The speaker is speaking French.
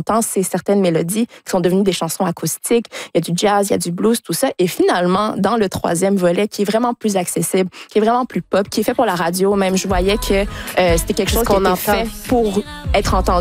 entend, c'est certaines mélodies qui sont devenues des chansons acoustiques. Il y a du jazz, il y a du blues, tout ça. Et finalement, dans le troisième volet, qui est vraiment plus accessible, qui est vraiment plus pop, qui est fait pour la radio, même je voyais que c'était quelque chose qui était fait pour être entendu